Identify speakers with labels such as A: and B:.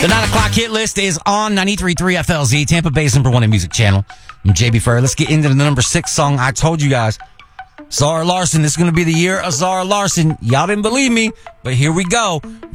A: The 9 o'clock hit list is on 93.3 FLZ, Tampa Bay's #1 music channel. I'm JB Ferrer. Let's get into the number 6 song. I told you guys, Zara Larsson. This is going to be the year of Zara Larsson. Y'all didn't believe me, but here we go.